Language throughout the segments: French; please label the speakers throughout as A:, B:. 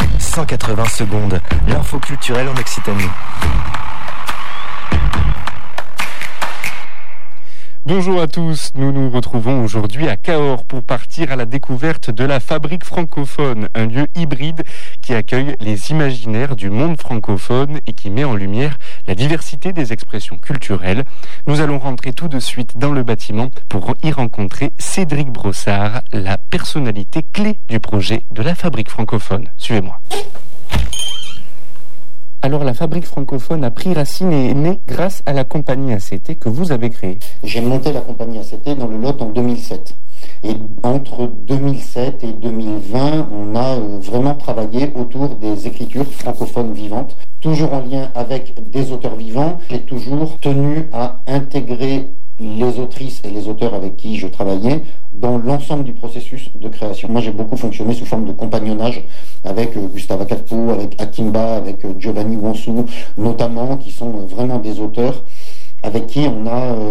A: 180 secondes, l'info culturelle en Occitanie.
B: Bonjour à tous, nous nous retrouvons aujourd'hui à Cahors pour partir à la découverte de la Fabrique francophone, un lieu hybride qui accueille les imaginaires du monde francophone et qui met en lumière la diversité des expressions culturelles. Nous allons rentrer tout de suite dans le bâtiment pour y rencontrer Cédric Brossard, la personnalité clé du projet de la Fabrique francophone. Suivez-moi. Alors la Fabrique francophone a pris racine et est née grâce à la compagnie ACT que vous avez créée.
C: J'ai monté la compagnie ACT dans le Lot en 2007. Et entre 2007 et 2020, on a vraiment travaillé autour des écritures francophones vivantes, toujours en lien avec des auteurs vivants. J'ai toujours tenu à intégrer les autrices et les auteurs avec qui je travaillais dans l'ensemble du processus de création. Moi, j'ai beaucoup fonctionné sous forme de compagnonnage avec Gustave Acatpo, avec Akimba, avec Giovanni Wansou, notamment, qui sont vraiment des auteurs avec qui on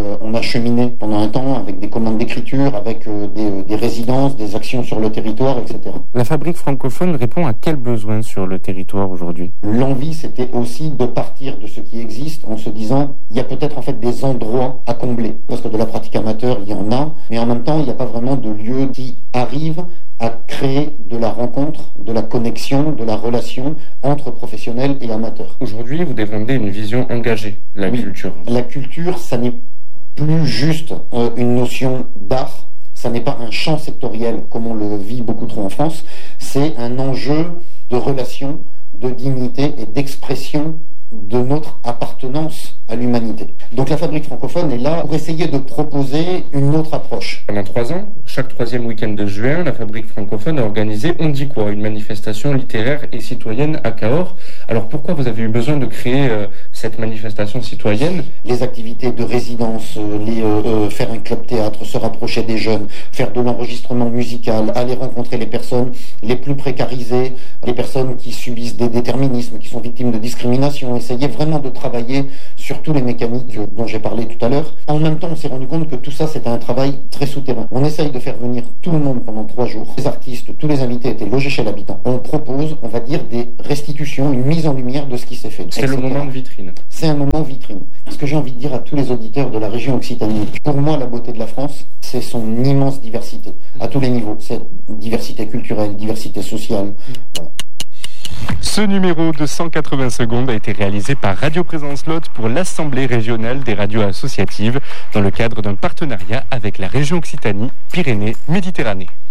C: a cheminé pendant un temps, avec des commandes d'écriture, avec des résidences, des actions sur le territoire, etc.
B: La Fabrique francophone répond à quel besoin sur le territoire aujourd'hui ?
C: L'envie, c'était aussi de partir de ce qui existe en se disant, il y a peut-être en fait des endroits à combler, parce que de la pratique amateur, il y en a, mais en même temps, il n'y a pas vraiment de lieu qui arrive à créer de la rencontre, de la connexion, de la relation entre professionnels et amateurs.
B: Aujourd'hui, vous défendez une vision engagée de la culture.
C: La culture, ça n'est plus juste une notion d'art, ça n'est pas un champ sectoriel comme on le vit beaucoup trop en France, c'est un enjeu de relation, de dignité et d'expression de notre appartenance à l'humanité. Donc la Fabrique francophone est là pour essayer de proposer une autre approche.
B: Pendant 3 ans, chaque 3e week-end de juin, la Fabrique francophone a organisé On dit quoi, une manifestation littéraire et citoyenne à Cahors. Alors pourquoi vous avez eu besoin de créer cette manifestation citoyenne ?
C: Les activités de résidence, faire un club théâtre, se rapprocher des jeunes, faire de l'enregistrement musical, aller rencontrer les personnes les plus précarisées, les personnes qui subissent des déterminismes, qui sont victimes de discrimination, essayer vraiment de travailler sur tous les mécaniques dont j'ai parlé tout à l'heure. En même temps, on s'est rendu compte que tout ça, c'était un travail très souterrain. On essaye de faire venir tout le monde pendant 3 jours. Les artistes, tous les invités étaient logés chez l'habitant. On propose, on va dire, des restitutions, une mise en lumière de ce qui s'est fait.
B: C'est le moment de vitrine.
C: C'est un moment vitrine. Ce que j'ai envie de dire à tous les auditeurs de la région Occitanie, pour moi, la beauté de la France, c'est son immense diversité, à tous les niveaux. C'est diversité culturelle, diversité sociale. Voilà.
B: Ce numéro de 180 secondes a été réalisé par Radio Présence Lot pour l'Assemblée régionale des radios associatives dans le cadre d'un partenariat avec la région Occitanie Pyrénées-Méditerranée.